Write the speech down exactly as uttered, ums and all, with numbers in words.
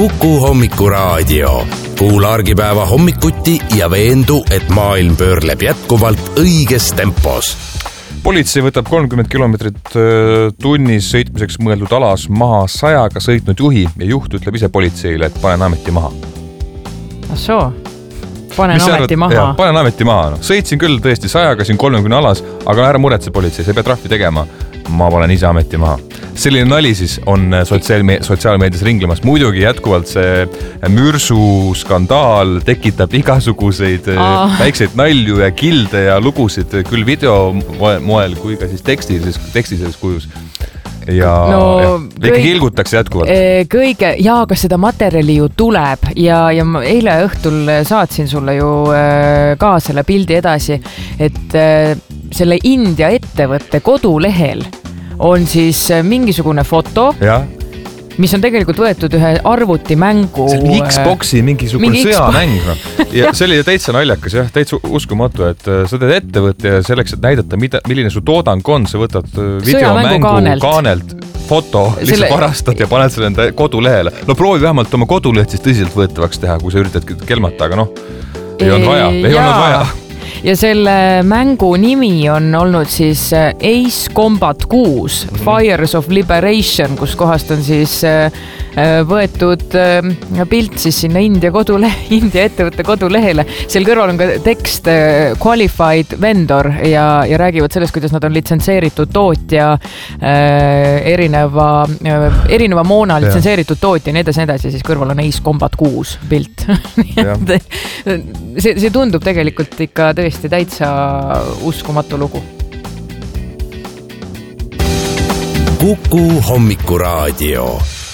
Kuku hommikuraadio. Kuula argipäeva hommikuti ja veendu, et maailm pöörleb jätkuvalt õiges tempos. Politsei võtab kolmkümmend kilomeetrit tunnis sõitmiseks mõeldud alas maha sajaga sõitnud juhi ja juht ütleb ise politseile, et panen ameti maha. Soo, panen Mis ameti arvad? maha. Ja, panen ameti maha. No. Sõitsin küll tõesti sajaga siin kolmekümne alas, aga ära muretse politsei, sa ei pea trahvi tegema. Ma panen ise ameti maha. Selline nali siis on sotsiaalme- sotsiaalmeedias ringlemas. Muidugi jätkuvalt see mürsu skandaal tekitab igasuguseid ah. väikseid nalju ja kilde ja lugusid küll video moel kui ka siis tekstilises, tekstilises kujus. Ja, no, ja kõik, kilgutakse jätkuvalt. Kõige, jaa, aga seda materjali ju tuleb ja, ja ma eile õhtul saatsin sulle ju ka selle pildi edasi, et selle India ettevõtte kodulehel on siis mingisugune foto, ja. mis on tegelikult võetud ühe arvutimängu. See on Xboxi mingisugune mingi sõjamäng. No. Ja see oli täitsa naljakas, jah, täitsa uskumatu, et sa teed ettevõtte ja selleks, et näidata, mida, milline su toodang on, sa võtad videomängu kaanelt, kaanelt foto, lihtsalt selle... varastad ja paned selle enda kodulehele. No proovi vähemalt oma koduleht siis tõsiselt võetavaks teha, kui sa üritad kelmata, aga noh, ei olnud vaja, ei jaa. olnud vaja. Ja selle mängu nimi on olnud siis Ace Combat kuus, Fires of Liberation, kus kohast on siis võetud pilt siis sinna India kodule, India ettevõtte kodulehele. Seal kõrval on ka tekst Qualified Vendor ja, ja räägivad sellest, kuidas nad on litsenseeritud tootja, erineva, erineva moona litsenseeritud tootja ja nii edasi, nii edasi, siis kõrval on Ace Combat kuus pilt. see, see tundub tegelikult ikka tõesti täitsa uskumatu lugu. Kuku hommikuraadio.